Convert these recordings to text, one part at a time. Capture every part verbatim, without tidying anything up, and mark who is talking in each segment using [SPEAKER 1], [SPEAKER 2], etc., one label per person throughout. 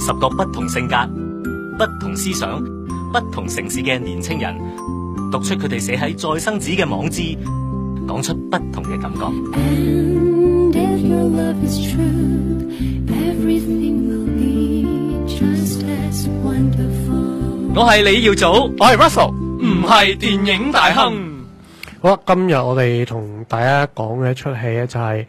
[SPEAKER 1] 十個不同性格、不同思想、不同城市嘅年青人，讀出佢哋寫喺再生紙嘅網誌，講出不同嘅感覺。
[SPEAKER 2] And if your love is true, everything will be just as wonderful.
[SPEAKER 1] 我係李耀祖，
[SPEAKER 3] 我係 Russell，
[SPEAKER 1] 唔係電影大亨。
[SPEAKER 3] 好啦，今日我哋同大家講嘅一出戲咧就係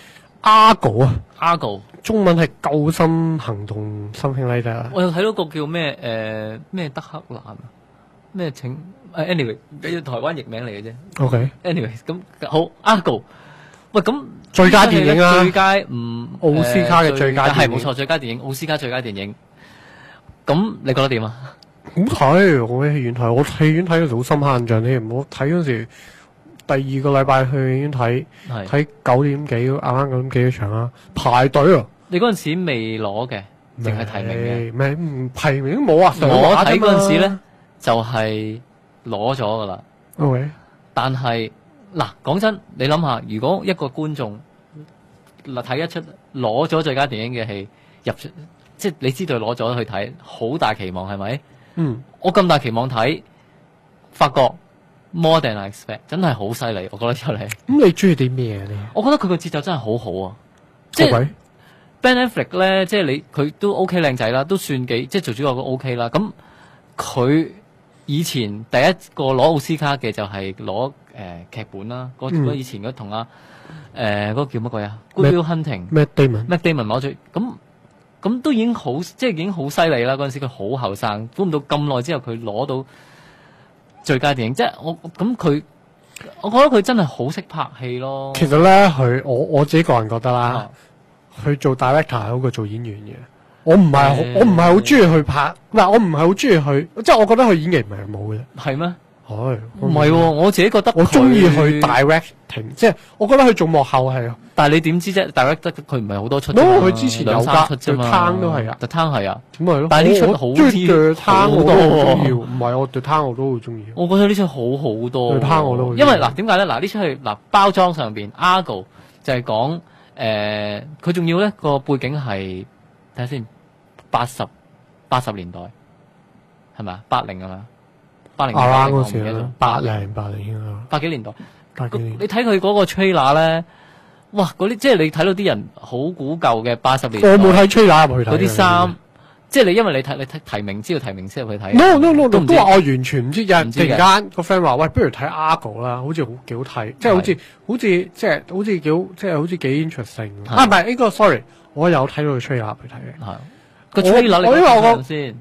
[SPEAKER 3] Argo 啊
[SPEAKER 1] Argo，
[SPEAKER 3] 中文係救心行動 something like that。
[SPEAKER 4] 我又睇到個叫咩誒咩德克蘭啊，咩請誒 anyway， 台灣譯名嚟嘅啫。
[SPEAKER 3] OK，
[SPEAKER 4] anyway 咁好 Argo， 喂咁
[SPEAKER 3] 最佳電影啊，
[SPEAKER 4] 最佳唔
[SPEAKER 3] 奧斯卡嘅最佳電影
[SPEAKER 4] 係冇錯，最佳電影奧斯卡最佳電影。咁你覺得點啊？
[SPEAKER 3] 好睇，我喺戲院睇，我戲院睇嘅時候好深刻印象添。我睇嗰時第二個禮拜去戲院睇，睇九點幾啱啱九點幾嘅場啦，排隊啊！
[SPEAKER 4] 你嗰陣時未攞嘅，淨係提名嘅，
[SPEAKER 3] 咩唔提名都冇啊！
[SPEAKER 4] 我睇嗰陣時咧就係攞咗噶啦。
[SPEAKER 3] OK，
[SPEAKER 4] 但係嗱講真，你諗下，如果一個觀眾嗱睇一出攞咗最佳電影嘅戲入出，即係你知道攞咗去睇，好大期望係咪？
[SPEAKER 3] 嗯，
[SPEAKER 4] 我咁大期望睇，發覺 more than I expect， 真係好犀利，我覺得出嚟。
[SPEAKER 3] 咁你中意啲咩咧？
[SPEAKER 4] 我覺得佢個節奏真係好好啊！即係 Ben Affleck 咧，即係你佢都 OK 靚仔啦，都算幾即係做主角都 OK 啦。咁佢以前第一個攞奧斯卡嘅就係攞誒劇本啦，嗰、嗯、以前嗰同阿誒嗰個叫乜鬼啊 Good Will Hunting，Matt
[SPEAKER 3] Damon，Matt
[SPEAKER 4] Damon 攞咗咁。咁都已經好，即係已經好犀利啦！嗰陣時佢好後生，估唔到咁耐之後佢攞到最佳電影，即係我咁佢，我覺得佢真係好識拍戲咯。
[SPEAKER 3] 其實咧，佢我我自己個人覺得啦，佢、啊、做 director 係好過做演員嘅。我唔係好，我唔係好中意去拍，嗱，我唔係好中意佢，即係我覺得佢演技唔係冇嘅。
[SPEAKER 4] 係咩？
[SPEAKER 3] 係
[SPEAKER 4] 唔係？我自己覺得
[SPEAKER 3] 我中意去 directing， 即係我覺得佢做幕後係。但係
[SPEAKER 4] 你點知啫 ？direct 得佢唔係好多出。
[SPEAKER 3] 因為佢之前有
[SPEAKER 4] 三出啫
[SPEAKER 3] 嘛，攤都係啊，
[SPEAKER 4] 特攤係啊。
[SPEAKER 3] 咁咪咯。
[SPEAKER 4] 但係呢出好啲，
[SPEAKER 3] 攤我都好中意。唔係我對攤我都好中意。
[SPEAKER 4] 我覺得呢出好好多。
[SPEAKER 3] 對攤我都。
[SPEAKER 4] 因為嗱，點解咧？嗱，呢出係嗱包裝上邊 Argo 就係講誒，佢仲要咧個背景係睇下先，八十八十年代係咪啊？八零啊嘛。八零年代嗰時啦，
[SPEAKER 3] 八零八零啊，
[SPEAKER 4] 八幾年代，
[SPEAKER 3] 八幾年。
[SPEAKER 4] 你睇佢嗰個 trailer 咧，哇！嗰啲即係你睇到啲人好古舊嘅八十年。
[SPEAKER 3] 我冇睇 trailer 入去睇。
[SPEAKER 4] 嗰啲衫，即係你因為你睇你睇提名知道提名先入去睇。
[SPEAKER 3] No no no，都都話我完全唔知，有人突然間個 friend 話喂，不如睇 Argo 啦，好似好幾好睇，即係好似好似即係好似幾好，即係好似幾 interesting。啊唔係呢個 sorry，我有睇到個 trailer 去睇嘅。
[SPEAKER 4] 係個 trailer 你講先。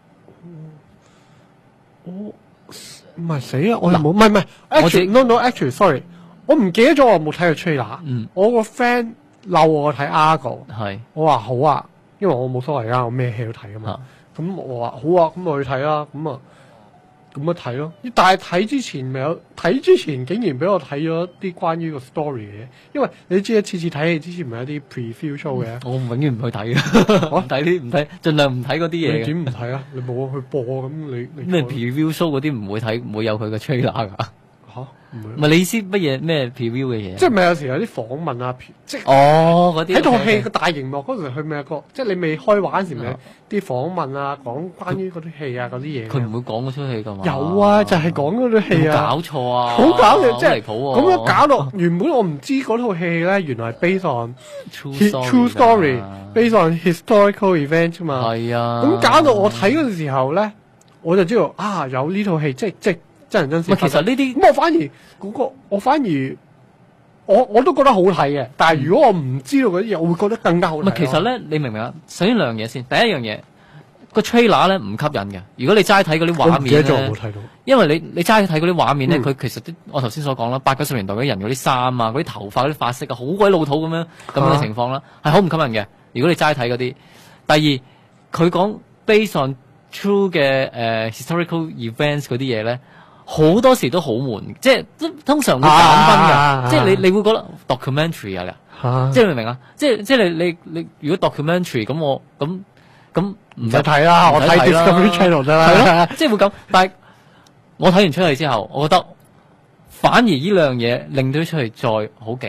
[SPEAKER 3] 我唔係死啊！我又冇，唔係唔係，actually no no actually sorry，我唔記得咗我有冇睇過 trailer。嗯，我個 friend 嬲我睇 Argo， 係，我話好啊，因為我冇所謂啊，我咩戲都睇噶嘛。咁我話好啊，咁我去睇啦，咁啊，咁咪睇咯。但係睇之前咪有睇之前，竟然俾我睇咗啲關於個 story 嘅，因為你知一次次睇戲之前咪有啲 preview show 嘅。
[SPEAKER 4] 我永遠唔去睇嘅，我睇啲唔睇，盡量唔睇嗰啲嘢。
[SPEAKER 3] 你點唔睇啊？你冇去播咁你
[SPEAKER 4] 咩 preview show 嗰啲唔會睇，唔會有佢嘅 trailer 噶。
[SPEAKER 3] 吓，
[SPEAKER 4] 唔係你意思乜嘢咩 preview 嘅嘢？
[SPEAKER 3] 即係咪有時有啲訪問啊？即係
[SPEAKER 4] 哦嗰啲
[SPEAKER 3] 喺套戲個大熒幕嗰時，佢咪有個即係你未開畫嗰時咪啲訪問啊，講關於嗰啲戲啊嗰啲嘢。
[SPEAKER 4] 佢唔會講嗰出戲噶嘛？
[SPEAKER 3] 有啊，就係講嗰啲戲啊。
[SPEAKER 4] 搞錯啊！
[SPEAKER 3] 好搞笑，即係
[SPEAKER 4] 離譜喎。
[SPEAKER 3] 咁樣搞到原本我唔知嗰套戲咧，原來係 based on
[SPEAKER 4] true
[SPEAKER 3] story，based on historical event 嘛。
[SPEAKER 4] 係啊。
[SPEAKER 3] 咁搞到我睇嗰陣時候咧，我就知道啊有呢套戲，即係即係真人真事。
[SPEAKER 4] 其實呢啲
[SPEAKER 3] 咁我反而嗰個我反而我我都覺得好睇嘅，但係如果我唔知道嗰啲嘢，我會覺得更加好睇。
[SPEAKER 4] 唔係，其實咧，你明唔明啊？首先兩樣嘢先，第一樣嘢個 trailer 咧唔吸引嘅。如果你齋睇嗰啲畫面咧，
[SPEAKER 3] 我冇睇到。因
[SPEAKER 4] 為你你齋睇嗰啲畫面咧，佢、嗯、其實啲我頭先所講啦，八九十年代嗰啲人嗰啲衫啊，嗰啲頭髮嗰啲髮色啊，好鬼老土咁樣咁樣嘅情況啦，係好唔吸引嘅。如果你齋睇嗰啲，第二佢講 based on true 嘅誒、uh, historical events 嗰啲嘢咧。好多時都好悶，即係通常會減分㗎、啊，即係你你會覺得 documentary 啊，啊即係明唔明啊？即係即係你你你如果 documentary 咁我咁咁唔使睇啦，我睇 Discovery Channel 啫啦，係咯，即係會咁。但係我睇完出嚟之後，我覺得反而呢兩樣嘢令到出嚟再好勁。